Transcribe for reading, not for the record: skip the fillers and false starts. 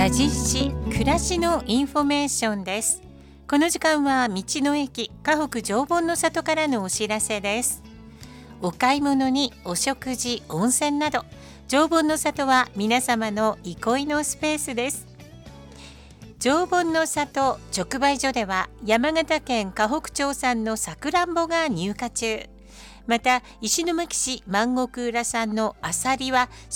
ラジシ暮らしのインフォメーションです。この時間は道の駅河北常盆の里からのお知らせです。お買い物にお食事、温泉など常盆の里は皆様の憩いのスペースです。常盆の里直売所では山形県河北町産のさくらんぼが入荷中。また石巻市万石浦産のあさりは